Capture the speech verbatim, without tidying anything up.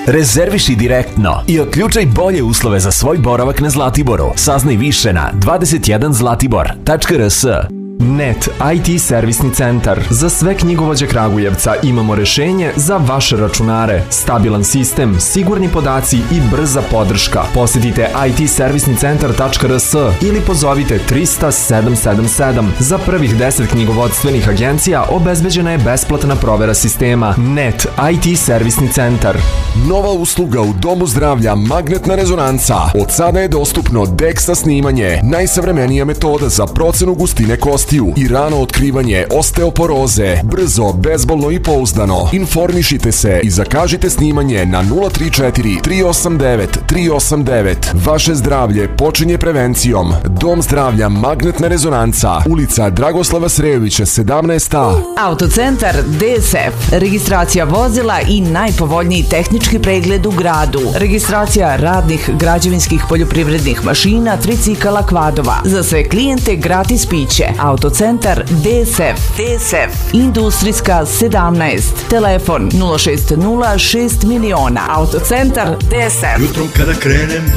Rezerviši direktno i otključaj bolje uslove za svoj boravak na Zlatiboru. Saznaj više na dvadeset jedan zlatibor tačka r s. Net I T servisni centar. Za sve knjigovođe Kragujevca imamo rešenje za vaše računare. Stabilan sistem, sigurni podaci i brza podrška. Posjetite i t servisni centar tačka r s ili pozovite trista sedam sedam sedam. Za prvih deset knjigovodstvenih agencija obezbeđena je besplatna provera sistema. Net I T servisni centar. Nova usluga u Domu zdravlja Magnetna rezonanca. Od sada je dostupno DEXA snimanje, najsavremenija metoda za procenu gustine kostiju i rano otkrivanje osteoporoze. Brzo, bezbolno i pouzdano. Informišite se i zakažite snimanje na nula tri četiri tri osam devet tri osam devet. Vaše zdravlje počinje prevencijom. Dom zdravlja Magnetna rezonanca, ulica Dragoslava Srejovića sedamnaest A. Autocentar D S F. Registracija vozila i najpovoljniji tehnički pregled u gradu. Registracija radnih, građevinskih, poljoprivrednih mašina, tricikala, kvadova. Za sve klijente gratis piće. Autocentar D S F. D S F. Industrijska sedamnaest. Telefon nula šest nula šest miliona. Autocentar D S F. Jutrom kada krenem